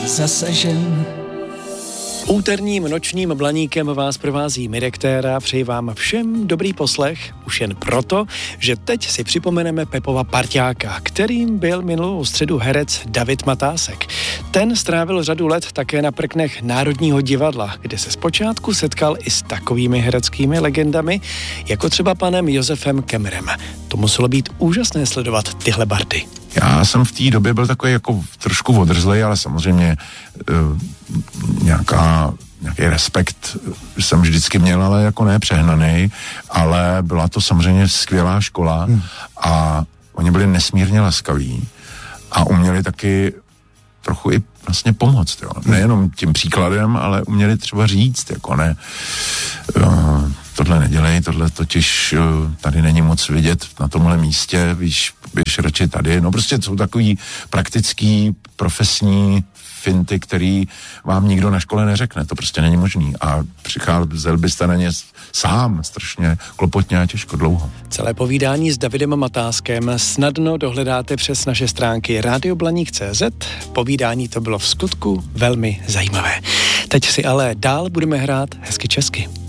zasažen. Úterním nočním blaníkem vás provází Mirek Téra. Přeji vám všem dobrý poslech, už jen proto, že teď si připomeneme Pepova parťáka, kterým byl minulou středu herec David Matásek. Ten strávil řadu let také na prknech Národního divadla, kde se zpočátku setkal i s takovými hereckými legendami, jako třeba panem Josefem Kemmerem. To muselo být úžasné sledovat tyhle bardy. Já jsem v té době byl takový jako trošku odrzlej, ale samozřejmě nějaký respekt jsem vždycky měl, ale jako ne přehnaný, ale byla to samozřejmě skvělá škola a oni byli nesmírně laskaví a uměli taky trochu i vlastně pomoct, jo. Nejenom tím příkladem, ale uměli třeba říct, jako ne, tohle nedělej, tohle totiž tady není moc vidět na tomhle místě, víš, běž radši tady. No prostě jsou takový praktický, profesní finty, který vám nikdo na škole neřekne. To prostě není možný. A přicházel byste na ně sám strašně klopotně a těžko dlouho. Celé povídání s Davidem Matáskem snadno dohledáte přes naše stránky radioblaník.cz. Povídání to bylo v skutku velmi zajímavé. Teď si ale dál budeme hrát hezky česky.